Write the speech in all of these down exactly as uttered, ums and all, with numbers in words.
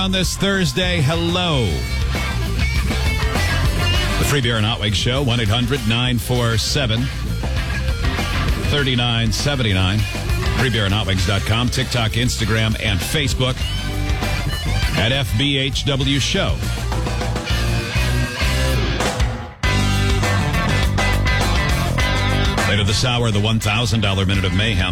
on this Thursday. Hello. The Free Beer and Hot Wings Show, one eight hundred nine four seven three nine seven nine. free beer and hot wings dot com, TikTok, Instagram, and Facebook at F B H W Show. Later this hour, the one thousand dollars Minute of Mayhem.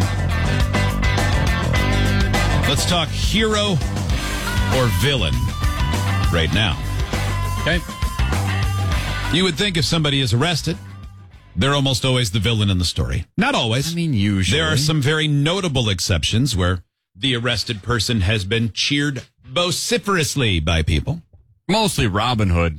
Let's talk hero or villain right now. Okay. You would think if somebody is arrested, they're almost always the villain in the story. Not always. I mean, usually. There are some very notable exceptions where the arrested person has been cheered vociferously by people. Mostly Robin Hood.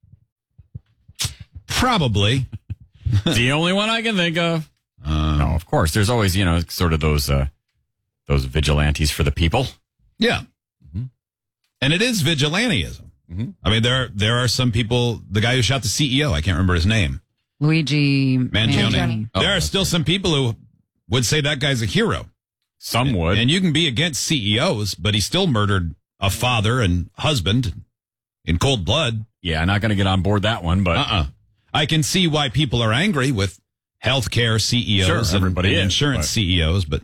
Probably. The only one I can think of. Um, no, of course. There's always, you know, sort of those uh, those vigilantes for the people. Yeah. Mm-hmm. And it is vigilantism. Mm-hmm. I mean, there, there are some people, the guy who shot the C E O, I can't remember his name. Luigi Mangione. Mangione. There Oh, are still some people who would say that guy's a hero. Some would. And you can be against C E Os, but he still murdered a father and husband in cold blood. Yeah, not going to get on board that one, but... Uh-uh. I can see why people are angry with healthcare C E Os Sure, and, everybody and is, insurance but- C E Os, but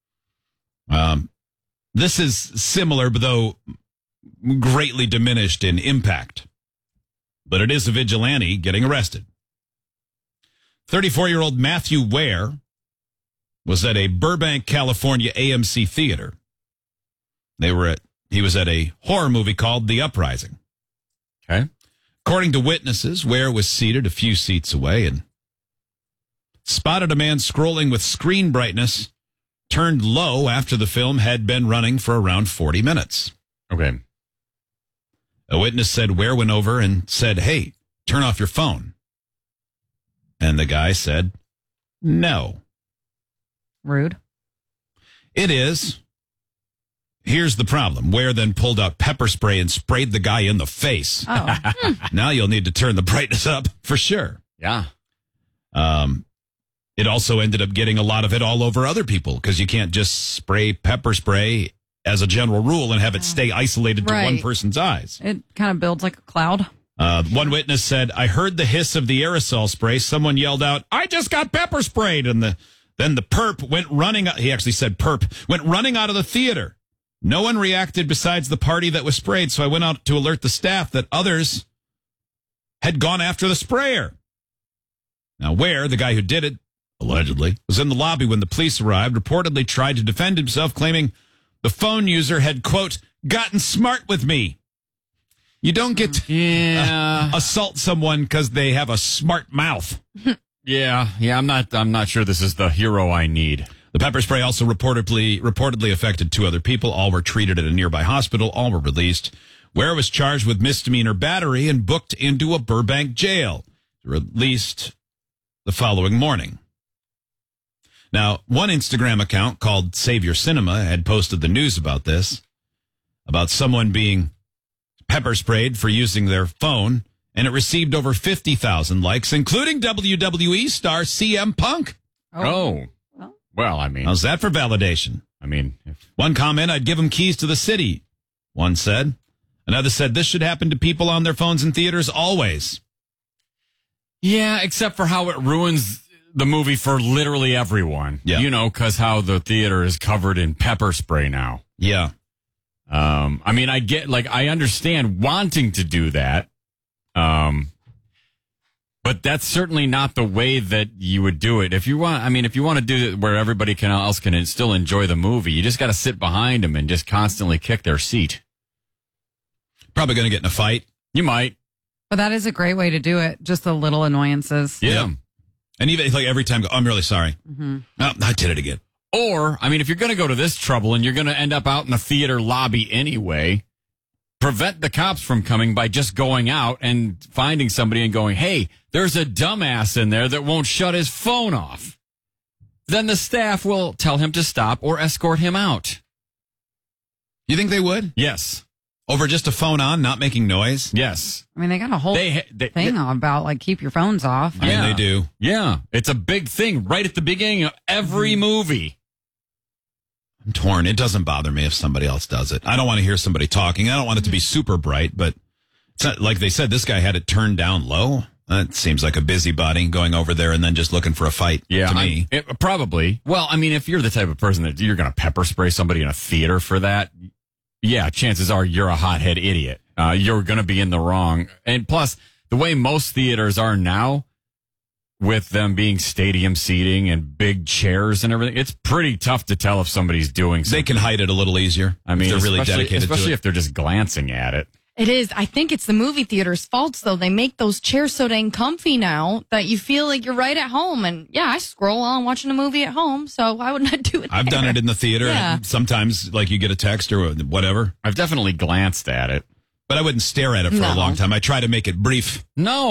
um, this is similar, but though greatly diminished in impact. But it is a vigilante getting arrested. thirty-four-year-old Matthew Ware was at a Burbank, California A M C theater. They were at he was at a horror movie called The Uprising. Okay. According to witnesses, Ware was seated a few seats away and spotted a man scrolling with screen brightness turned low after the film had been running for around forty minutes. Okay. A witness said Ware went over and said, "Hey, turn off your phone." And the guy said, "No." Rude. It is. Here's the problem. Ware then pulled out pepper spray and sprayed the guy in the face. Oh. Now you'll need to turn the brightness up for sure. Yeah. Um, it also ended up getting a lot of it all over other people because you can't just spray pepper spray as a general rule and have it stay isolated to Right. one person's eyes. It kind of builds like a cloud. Uh, one witness said, "I heard the hiss of the aerosol spray. Someone yelled out, 'I just got pepper sprayed.' And the then the perp went running. He actually said perp went running out of the theater. No one reacted besides the party that was sprayed. So I went out to alert the staff that others had gone after the sprayer." Now, Ware, the guy who did it, allegedly, was in the lobby when the police arrived, reportedly tried to defend himself, claiming the phone user had, quote, "gotten smart with me." You don't get to Yeah. uh, assault someone because they have a smart mouth. yeah. Yeah, I'm not I'm not sure this is the hero I need. The pepper spray also reportedly reportedly affected two other people. All were treated at a nearby hospital. All were released. Ware was charged with misdemeanor battery and booked into a Burbank jail. Released the following morning. Now, one Instagram account called Save Your Cinema had posted the news about this, about someone being pepper sprayed for using their phone, and it received over fifty thousand likes, including W W E star C M Punk. Oh. Well. Well, I mean, How's that for validation? I mean, if, One comment, "I'd give him keys to the city," one said. Another said, "This should happen to people on their phones in theaters always." yeah, except for how it ruins the movie for literally everyone. Yeah. You know, because how the theater is covered in pepper spray now. Yeah. Um, I mean, I get, like, I understand wanting to do that. Um, but that's certainly not the way that you would do it. If you want, I mean, if you want to do it where everybody can else can still enjoy the movie, you just got to sit behind them and just constantly kick their seat. Probably going to get in a fight. You might. But that is a great way to do it. Just the little annoyances. Yeah. And even like every time, go, "I'm really sorry." Mm-hmm. Oh, I did it again. Or, I mean, if you're going to go to this trouble and you're going to end up out in the theater lobby anyway, prevent the cops from coming by just going out and finding somebody and going, "Hey, there's a dumbass in there that won't shut his phone off." Then the staff will tell him to stop or escort him out. You think they would? Yes. Over just a phone on, not making noise? Yes. I mean, they got a whole They, they, thing they- about like keep your phones off. I mean, Yeah. they do. Yeah. It's a big thing right at the beginning of every movie. I'm torn. It doesn't bother me if somebody else does it. I don't want to hear somebody talking. I don't want it to be super bright, but it's not, like they said, this guy had it turned down low. That seems like a busybody going over there and then just looking for a fight. Yeah, to me. I, it, probably. Well, I mean, if you're the type of person that you're going to pepper spray somebody in a theater for that, yeah, chances are you're a hothead idiot. Uh, you're going to be in the wrong. And plus, the way most theaters are now, with them being stadium seating and big chairs and everything, it's pretty tough to tell if somebody's doing something. They can hide it a little easier. I mean, if they're really especially, dedicated especially to it. if they're just glancing at it. It is. I think it's the movie theater's faults, though. They make those chairs so dang comfy now that you feel like you're right at home. And yeah, I scroll on watching a movie at home, so why wouldn't I do it I've there? done it in the theater. Yeah. And sometimes, like, you get a text or whatever, I've definitely glanced at it. but I wouldn't stare at it for No. a long time. I try to make it brief. No.